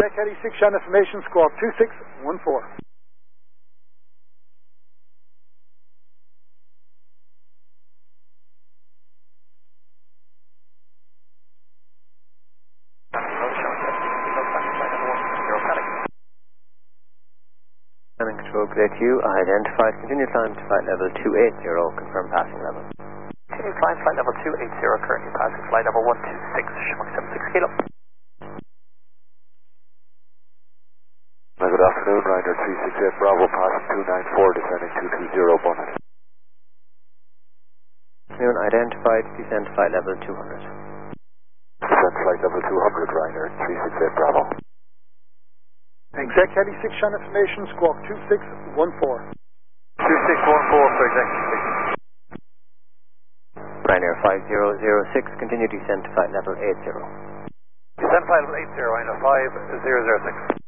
Exec 86 on information, squawk 2614. Command Control, Clear Q, identified, continue climb to flight level 280, confirm passing level. Continue climb, flight level 280, currently passing flight level 126, Mach 76 kilo. Good afternoon, Ryder 368 Bravo, passing 294, descending 220, bonnet. Afternoon, identified, descend flight level 200. Descend flight level 200, Ryder 368 Bravo. Exec 86 on information, squawk 2614. 2614 for exec. Ryanair 5006, continue descent to flight level 80. Descend flight level 80, Ryanair 5006.